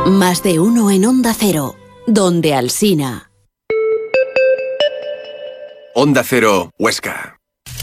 Más de uno en Onda Cero, donde Alsina. Onda Cero, Huesca.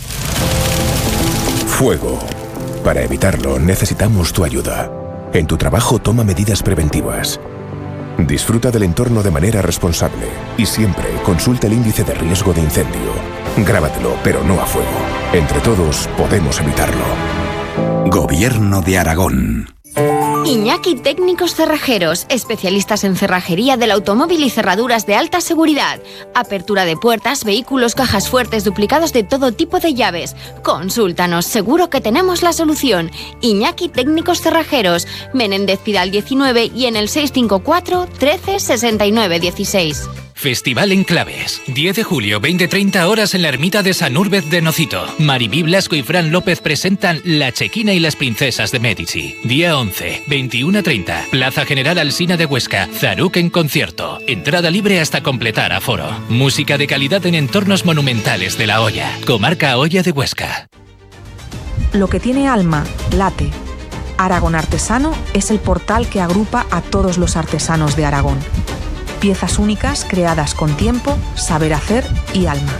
Fuego. Para evitarlo necesitamos tu ayuda. En tu trabajo toma medidas preventivas. Disfruta del entorno de manera responsable y siempre consulta el índice de riesgo de incendio. Grábatelo, pero no a fuego. Entre todos podemos evitarlo. Gobierno de Aragón. Iñaki Técnicos Cerrajeros, especialistas en cerrajería del automóvil y cerraduras de alta seguridad. Apertura de puertas, vehículos, cajas fuertes, duplicados de todo tipo de llaves. Consúltanos, seguro que tenemos la solución. Iñaki Técnicos Cerrajeros, Menéndez Pidal 19 y en el 654 13 69 16. Festival Enclaves. 10 de julio, 20-30 horas en la ermita de San Úrbez de Nocito. Maribí Blasco y Fran López presentan La Chequina y las princesas de Medici. Día 11, 21-30. Plaza General Alsina de Huesca. Zaruc en concierto. Entrada libre hasta completar aforo. Música de calidad en entornos monumentales de La Hoya. Comarca Hoya de Huesca. Lo que tiene alma, late. Aragón Artesano es el portal que agrupa a todos los artesanos de Aragón. Piezas únicas creadas con tiempo, saber hacer y alma.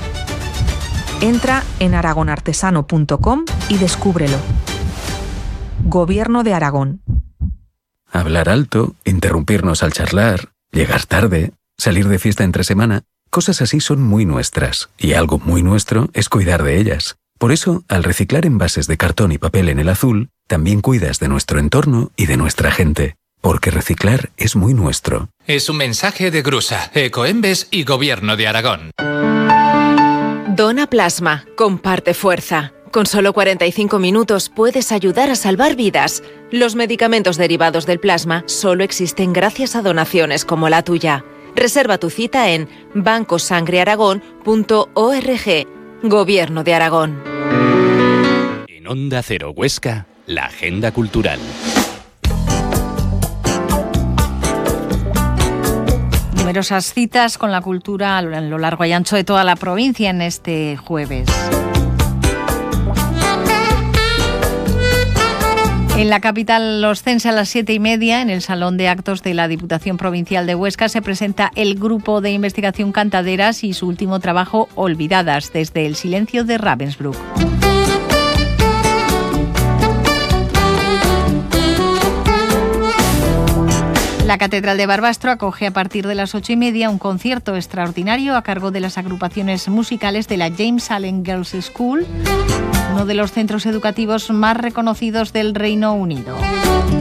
Entra en aragonartesano.com y descúbrelo. Gobierno de Aragón. Hablar alto, interrumpirnos al charlar, llegar tarde, salir de fiesta entre semana, cosas así son muy nuestras, y algo muy nuestro es cuidar de ellas. Por eso, al reciclar envases de cartón y papel en el azul, también cuidas de nuestro entorno y de nuestra gente. Porque reciclar es muy nuestro. Es un mensaje de Grusa, Ecoembes y Gobierno de Aragón. Dona plasma, comparte fuerza. Con solo 45 minutos puedes ayudar a salvar vidas. Los medicamentos derivados del plasma solo existen gracias a donaciones como la tuya. Reserva tu cita en bancosangrearagón.org. Gobierno de Aragón. En Onda Cero Huesca, la agenda cultural. Numerosas citas con la cultura a lo largo y ancho de toda la provincia en este jueves. En la capital oscense a las 7:30, en el Salón de Actos de la Diputación Provincial de Huesca, se presenta el Grupo de Investigación Cantaderas y su último trabajo, Olvidadas, desde el silencio de Ravensbrück. La Catedral de Barbastro acoge a partir de las 8:30 un concierto extraordinario a cargo de las agrupaciones musicales de la James Allen Girls' School, uno de los centros educativos más reconocidos del Reino Unido.